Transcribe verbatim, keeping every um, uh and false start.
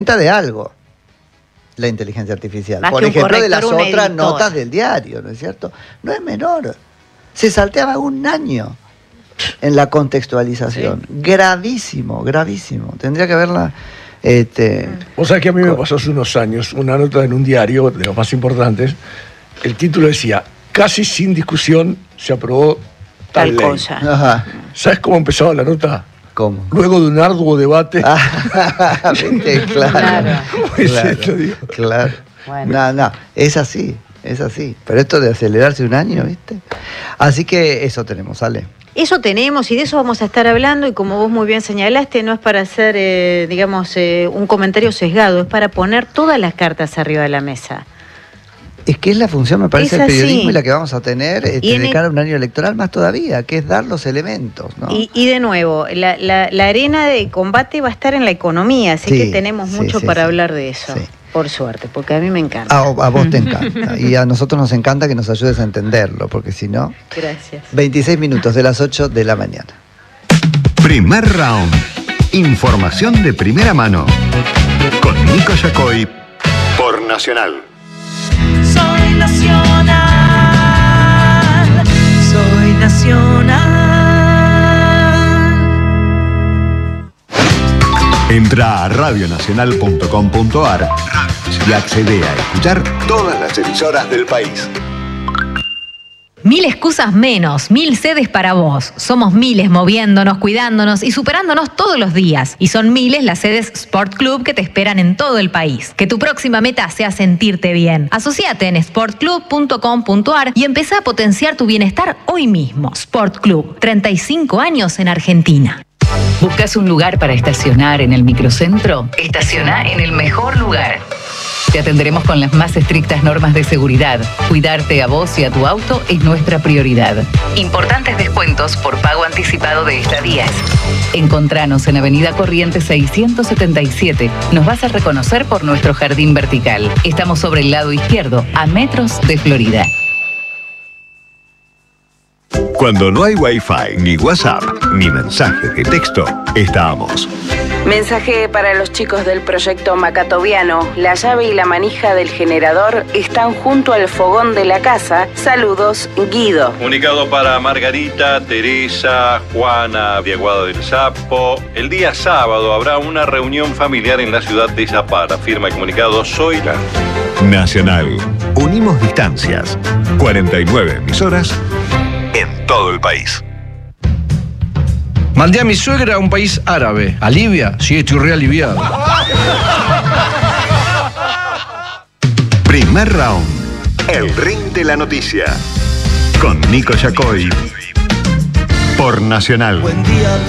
de algo la inteligencia artificial. Más Por que un ejemplo, de las corrector, un otras editor. notas del diario, ¿no es cierto? No es menor. Se salteaba un año en la contextualización. Sí. Gravísimo, gravísimo. Tendría que haberla... Este, Vos sabés que a mí me pasó hace unos años una nota en un diario de los más importantes. El título decía, casi sin discusión se aprobó tal, Tal ley. cosa. Ajá. ¿Sabes cómo empezaba la nota? ¿Cómo? Luego de un arduo debate. Ah, ¿viste? Claro. Claro. ¿Cómo es Claro, esto, digo? claro. Bueno. No, no, es así, es así. Pero esto de acelerarse un año, ¿viste? Así que eso tenemos, Ale. Eso tenemos y de eso vamos a estar hablando, y como vos muy bien señalaste, no es para hacer, eh, digamos, eh, un comentario sesgado, es para poner todas las cartas arriba de la mesa. Es que es la función, me parece, Es del así. periodismo y la que vamos a tener este, Y en de el- cara a un año electoral más todavía, que es dar los elementos, ¿no? Y, y de nuevo, la, la, la arena de combate va a estar en la economía, así Sí, que tenemos sí, mucho sí, para sí. hablar de eso, Sí. por suerte, porque a mí me encanta. A, a vos te encanta. Y a nosotros nos encanta que nos ayudes a entenderlo, porque si no... Gracias. veintiséis minutos de las ocho de la mañana. Primer round. Información de primera mano. Con Nico Yacoy por Nacional. Soy nacional, soy nacional. Entra a radionacional punto com punto ar y accede a escuchar todas las emisoras del país. Mil excusas menos, mil sedes para vos. Somos miles moviéndonos, cuidándonos y superándonos todos los días. Y son miles las sedes Sport Club que te esperan en todo el país. Que tu próxima meta sea sentirte bien. Asociate en sport club punto com punto ar y empezá a potenciar tu bienestar hoy mismo. Sport Club, treinta y cinco años en Argentina. ¿Buscas un lugar para estacionar en el microcentro? Estaciona en el mejor lugar. Te atenderemos con las más estrictas normas de seguridad. Cuidarte a vos y a tu auto es nuestra prioridad. Importantes descuentos por pago anticipado de estadías. Encontranos en Avenida Corrientes seiscientos setenta y siete. Nos vas a reconocer por nuestro jardín vertical. Estamos sobre el lado izquierdo, a metros de Florida. Cuando no hay Wi-Fi, ni WhatsApp, ni mensaje de texto, estamos. Mensaje para los chicos del proyecto Macatoviano. La llave y la manija del generador están junto al fogón de la casa. Saludos, Guido. Comunicado para Margarita, Teresa, Juana, Viaguada del Sapo. El día sábado habrá una reunión familiar en la ciudad de Zapara. Firma el comunicado Zoila. Nacional. Unimos distancias. cuarenta y nueve emisoras en todo el país. Mandé a mi suegra a un país árabe. ¿A Libia? Sí, estoy re aliviado. Primer round. El ring de la noticia. Con Nico Yacoy por Nacional. Buen día.